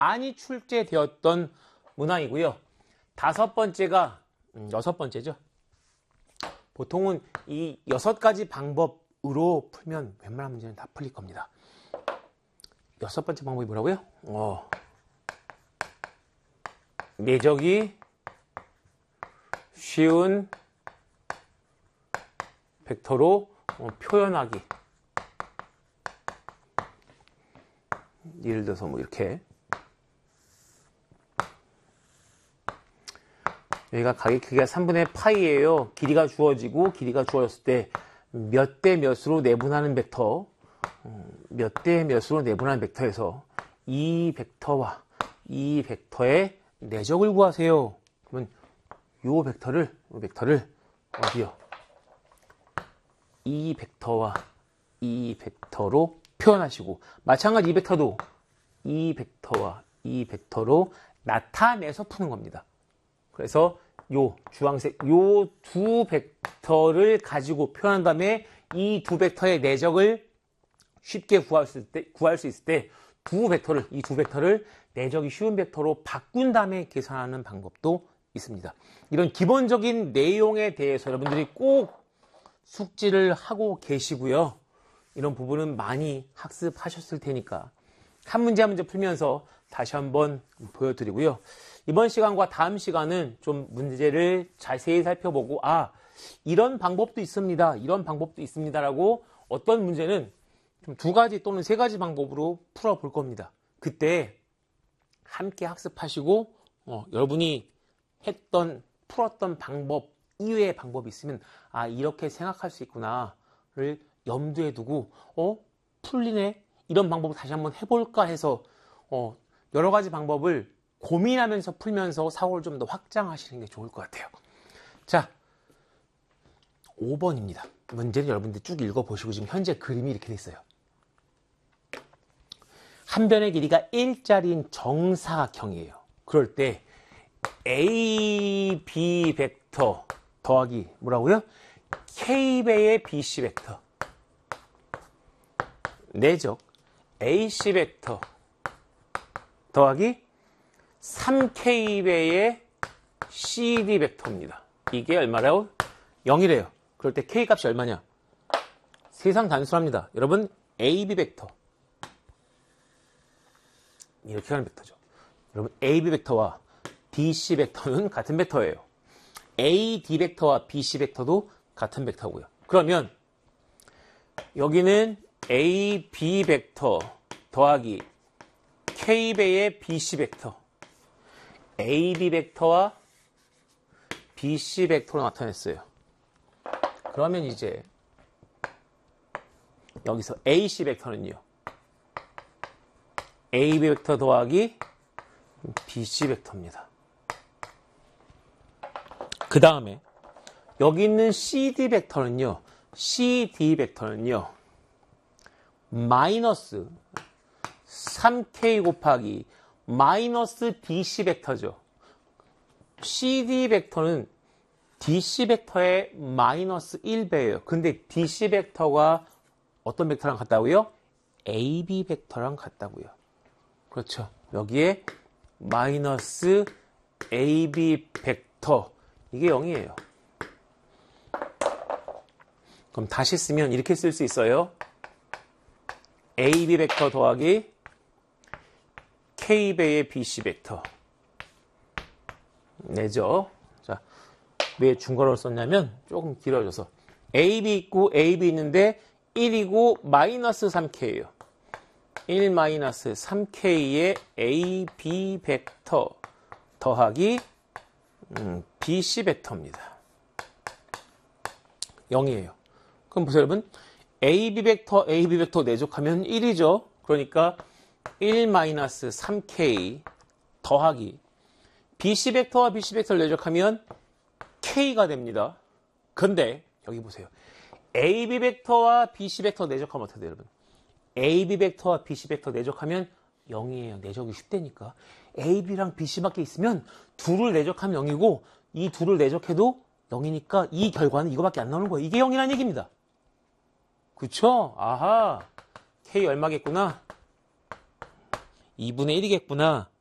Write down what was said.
많이 출제되었던 문항이고요. 여섯 번째죠. 보통은 이 6가지 방법으로 풀면 웬만한 문제는 다 풀릴 겁니다. 6번째 방법이 뭐라고요? 내적이 쉬운 벡터로 표현하기. 예를 들어서 뭐 이렇게 여기가 가격 크기가 3분의 파이예요. 길이가 주어지고 길이가 주어졌을 때 몇 대 몇으로 내분하는 벡터, 몇 대 몇으로 내분하는 벡터에서 이 벡터와 이 벡터의 내적을 구하세요. 그러면 요 벡터를 어디요? 이 벡터와 이 벡터로 표현하시고, 마찬가지 이 벡터도 이 벡터와 이 벡터로 나타내서 푸는 겁니다. 그래서 요 주황색 요 두 벡터를 가지고 표현한 다음에 이 두 벡터의 내적을 쉽게 구할 수 있을 때 이 두 벡터를 내적이 쉬운 벡터로 바꾼 다음에 계산하는 방법도 있습니다. 이런 기본적인 내용에 대해서 여러분들이 꼭 숙지를 하고 계시고요. 이런 부분은 많이 학습하셨을 테니까 한 문제 한 문제 풀면서 다시 한번 보여드리고요. 이번 시간과 다음 시간은 좀 문제를 자세히 살펴보고 이런 방법도 있습니다. 이런 방법도 있습니다라고 어떤 문제는 좀 2가지 또는 3가지 방법으로 풀어볼 겁니다. 그때 함께 학습하시고 여러분이 풀었던 방법 이외의 방법이 있으면 이렇게 생각할 수 있구나를 염두에 두고 풀리네? 이런 방법을 다시 한번 해볼까 해서 여러 가지 방법을 고민하면서 풀면서 사고를 좀 더 확장하시는 게 좋을 것 같아요. 자, 5번입니다. 문제를 여러분들 쭉 읽어보시고 지금 현재 그림이 이렇게 돼 있어요. 한 변의 길이가 1짜리인 정사각형이에요. 그럴 때 AB 벡터 더하기 뭐라고요? K배의 BC 벡터 내적 AC 벡터 더하기 3K배의 CD 벡터입니다. 이게 얼마라고? 0이래요. 그럴 때 K 값이 얼마냐? 세상 단순합니다. 여러분 AB 벡터 이렇게 가는 벡터죠. 여러분 AB 벡터와 DC 벡터는 같은 벡터예요. AD 벡터와 BC 벡터도 같은 벡터고요. 그러면 여기는 AB 벡터 더하기 K배의 BC 벡터 AB 벡터와 BC 벡터로 나타냈어요. 그러면 이제 여기서 AC 벡터는요. AB 벡터 더하기 BC 벡터입니다. 그 다음에 여기 있는 CD 벡터는요. 마이너스 3K 곱하기 마이너스 DC 벡터죠. CD 벡터는 DC 벡터의 마이너스 1배예요. 근데 DC 벡터가 어떤 벡터랑 같다고요? AB 벡터랑 같다고요. 그렇죠. 여기에 마이너스 AB 벡터 이게 0이에요. 그럼 다시 쓰면 이렇게 쓸 수 있어요. AB 벡터 더하기 K배의 BC 벡터 내죠. 자, 왜 중괄호를 썼냐면 조금 길어져서 AB 있고 AB 있는데 1이고 마이너스 3K예요. 1 마이너스 3K의 AB 벡터 더하기 BC 벡터입니다. 0이에요. 그럼 보세요, 여러분. AB 벡터 내족하면 1이죠. 그러니까 1 마이너스 3K 더하기 BC 벡터와 BC 벡터를 내족하면 K가 됩니다. 근데 여기 보세요. AB 벡터와 BC 벡터 내족하면 어떻게 돼요, 여러분? AB 벡터와 BC 벡터 내족하면 0이에요. 내적이 쉽다니까. AB랑 BC밖에 있으면 둘을 내적하면 0이고 이 둘을 내적해도 0이니까 이 결과는 이거밖에 안 나오는 거예요. 이게 0이라는 얘기입니다. 그쵸? 아하. K 얼마겠구나? 2분의 1이겠구나